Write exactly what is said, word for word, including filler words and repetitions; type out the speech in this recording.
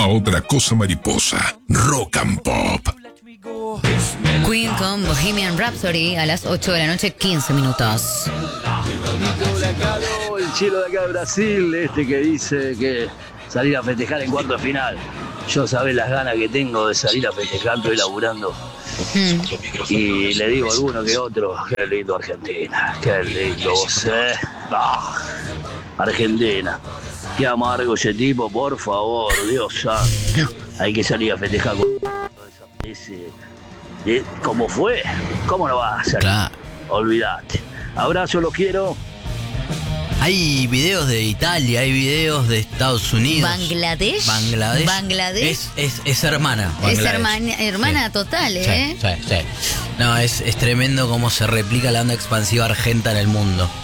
a otra cosa mariposa. Rock and Pop. Queen con Bohemian Rhapsody a las ocho de la noche, quince minutos. El chilo de acá de Brasil, este que dice que salir a festejar en cuarto de final. Yo sabés las ganas que tengo de salir a festejar, estoy laburando. Mm. Y le digo a alguno que otro, qué lindo Argentina, qué lindo vos, eh. Ah, Argentina, qué amargo ese tipo, por favor, Dios santo. Hay que salir a festejar con ese, eh, ¿cómo fue? ¿Cómo no va a salir? Claro. Olvídate. Abrazo, los quiero. Hay videos de Italia, hay videos de Estados Unidos. Bangladesh. Bangladesh. Bangladesh. Es, es, es hermana. Bangladesh. Es hermana, hermana sí. total, ¿eh? Sí, sí, sí. No, es, es tremendo cómo se replica la onda expansiva argenta en el mundo.